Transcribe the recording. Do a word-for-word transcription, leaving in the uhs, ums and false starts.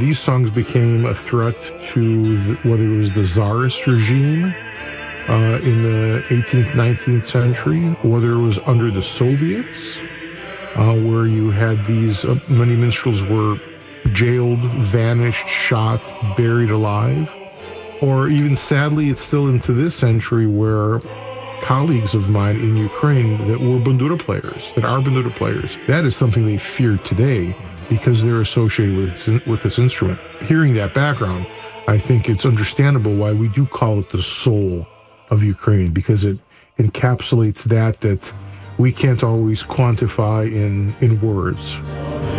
these songs became a threat to the, whether it was the Tsarist regime uh, in the eighteenth, nineteenth century, whether it was under the Soviets, uh, where you had these, uh, many minstrels were jailed, vanished, shot, buried alive, or even sadly, it's still into this century where colleagues of mine in Ukraine that were bandura players, that are bandura players, that is something they fear today because they're associated with this, with this instrument. Hearing that background, I think it's understandable why we do call it the soul of Ukraine, because it encapsulates that that we can't always quantify in, in words.